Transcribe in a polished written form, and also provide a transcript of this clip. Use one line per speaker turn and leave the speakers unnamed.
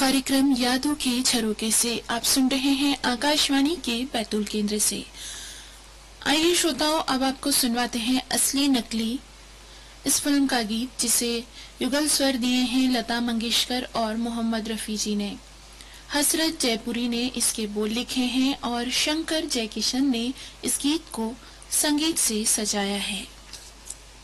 कार्यक्रम यादों के झरोखे से आप सुन रहे हैं आकाशवाणी के बैतूल केंद्र से। आइए श्रोताओं, अब आपको सुनवाते हैं असली नकली इस फिल्म का गीत, जिसे युगल स्वर दिए हैं लता मंगेशकर और मोहम्मद रफी जी ने। हसरत जयपुरी ने इसके बोल लिखे हैं और शंकर जयकिशन ने इस गीत को संगीत से सजाया है।